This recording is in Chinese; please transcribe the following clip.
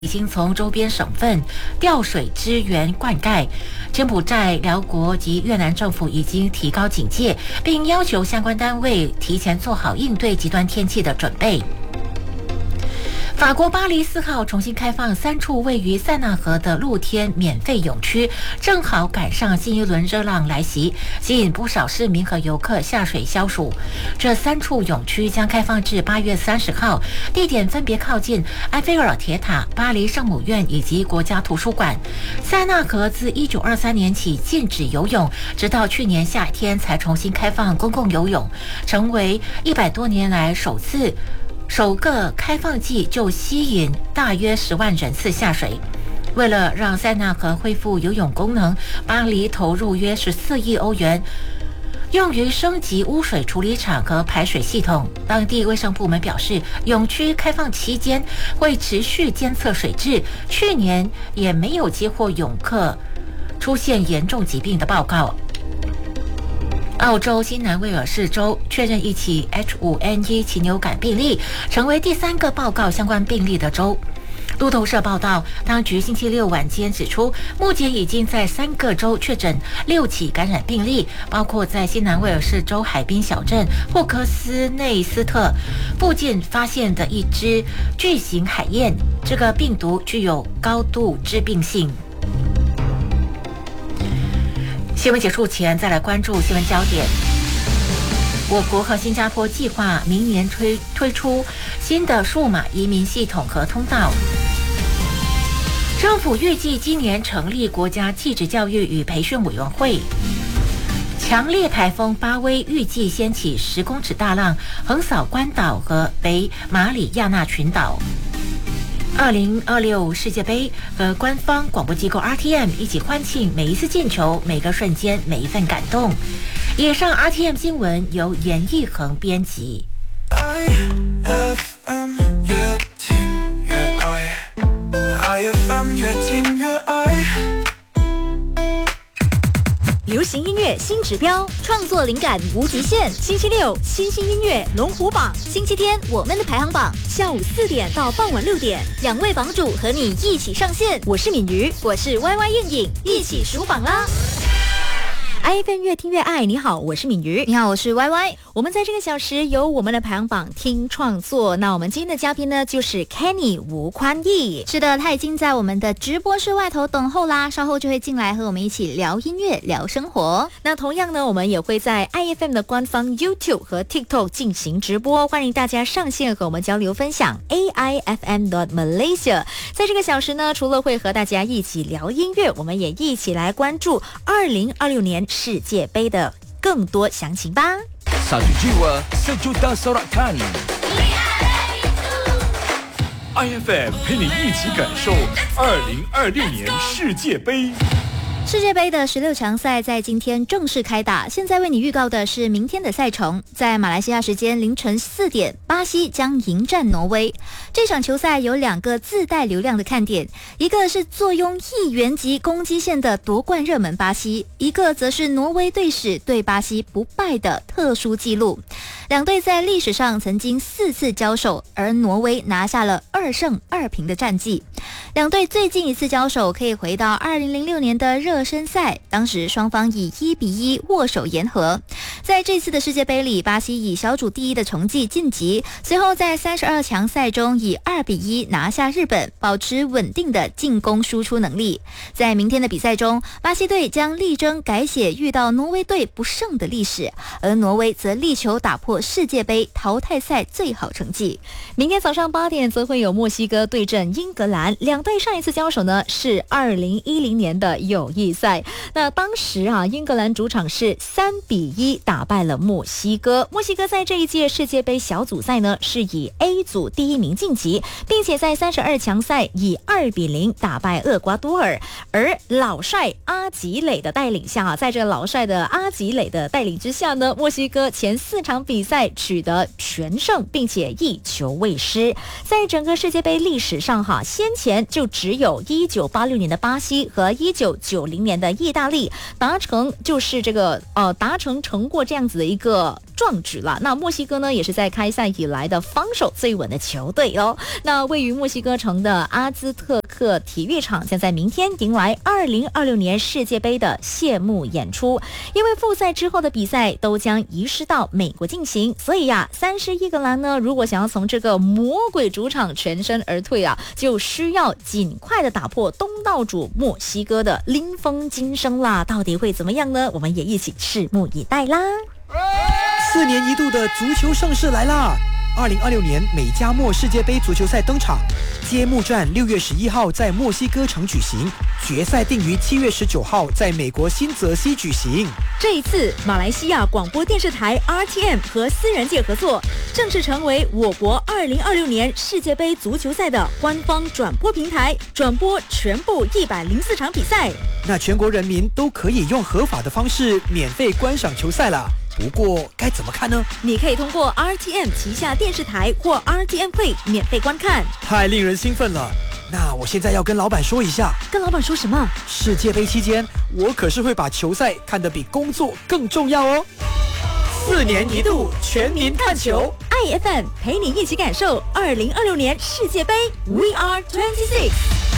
已经从周边省份调水支援灌溉。柬埔寨、辽国及越南政府已经提高警戒，并要求相关单位提前做好应对极端天气的准备。法国巴黎4号重新开放3处位于塞纳河的露天免费泳区，正好赶上新一轮热浪来袭，吸引不少市民和游客下水消暑。这3处泳区将开放至8月30号，地点分别靠近埃菲尔铁塔、巴黎圣母院以及国家图书馆。塞纳河自1923年起禁止游泳，直到去年夏天才重新开放公共游泳，成为100多年来首个开放季就吸引大约10万人次下水。为了让塞纳河恢复游泳功能，巴黎投入约14亿欧元，用于升级污水处理厂和排水系统。当地卫生部门表示，泳区开放期间会持续监测水质，去年也没有接获泳客出现严重疾病的报告。澳洲新南威尔士州确认一起 H5N1 禽流感病例，成为第3个报告相关病例的州。路透社报道，当局星期六晚间指出，目前已经在3个州确诊6起感染病例，包括在新南威尔士州海滨小镇霍克斯内斯特附近发现的一只巨型海燕。这个病毒具有高度致病性。新闻结束前，再来关注新闻焦点。我国和新加坡计划明年推出新的数码移民系统和通道。政府预计今年成立国家技职教育与培训委员会。强烈台风巴威预计掀起10公尺大浪，横扫关岛和北马里亚纳群岛。2026世界杯和官方广播机构 RTM 一起欢庆每一次进球、每个瞬间、每一份感动。以上 RTM 新闻由严义恒编辑。 流行音乐新指标，创作灵感无极限。星期六新兴音乐龙虎榜，星期天我们的排行榜，下午4点到傍晚6点，2位榜主和你一起上线。我是敏瑜，我是 YY 应颖，一起数榜啦！iFM 越听越爱，你好，我是敏瑜， 你好，我是 YY。 我们在这个小时有我们的排行榜听创作，那我们今天的嘉宾呢就是 Kenny 吴宽义。 是的，他已经在我们的直播室外头等候啦，稍后就会进来和我们一起聊音乐、聊生活。 那同样呢，我们也会在 iFM 的官方 YouTube 和 TikTok 进行直播，欢迎大家上线和我们交流分享 AIFM.Malaysia。在这个小时呢，除了会和大家一起聊音乐，我们也一起来关注2026年世界杯的更多详情吧。 Satu jiwa, sejuta sorakan. IFM 陪你一起感受2026年世界杯。 世界杯的16强赛在今天正式开打，现在为你预告的是明天的赛程。在马来西亚时间凌晨4点，巴西将迎战挪威。这场球赛有2个自带流量的看点，一个是坐拥亿元级攻击线的夺冠热门巴西，一个则是挪威队史对巴西不败的特殊纪录。两队在历史上曾经4次交手，而挪威拿下了2胜2平的战绩。两队最近一次交手可以回到2006年的热身赛，当时双方以1-1握手言和。在这次的世界杯里，巴西以小组第一的成绩晋级，随后在32强赛中以2-1拿下日本，保持稳定的进攻输出能力。在明天的比赛中，巴西队将力争改写遇到挪威队不胜的历史，而挪威则力求打破世界杯淘汰赛最好成绩。 明天早上8点则会有墨西哥对阵英格兰，两队上一次交手呢是2010年的友谊赛。那当时英格兰主场是3-1打败了墨西哥。墨西哥在这一届世界杯小组赛呢是以 A 组第1名晋级，并且在32强赛以2-0打败厄瓜多尔。而老帅阿吉磊的带领下在这老帅的阿吉磊的带领之下呢，墨西哥前4场比赛取得全胜，并且1球未失。在整个世界杯历史上先前就只有1986年的巴西和1990 1990年的意大利达成过这样子的一个壮举了。那墨西哥呢，也是在开赛以来的防守最稳的球队哦。那位于墨西哥城的阿兹特克体育场将在明天迎来2026年世界杯的谢幕演出。因为复赛之后的比赛都将移师到美国进行，所以30英格兰呢，如果想要从这个魔鬼主场全身而退就需要尽快的打破东道主墨西哥的临风今生啦。到底会怎么样呢？我们也一起拭目以待啦。 4年一度的足球盛世来啦！2026年美加墨世界杯足球赛登场，揭幕战6月11号在墨西哥城举行，决赛定于7月19号在美国新泽西举行。 这一次，马来西亚广播电视台 RTM 和思源界合作，正式成为我国2026年世界杯足球赛的官方转播平台，转播全部104场比赛。 那全国人民都可以用合法的方式免费观赏球赛了。不过该怎么看呢？ 你可以通过 RTM 旗下电视台或 RTM Play 免费观看。 太令人兴奋了！那我现在要跟老板说一下。 跟老板说什么？ 世界杯期间，我可是会把球赛看得比工作更重要哦。4年一度全民看球 ，IFM 陪你一起感受2026年世界杯 We Are 26。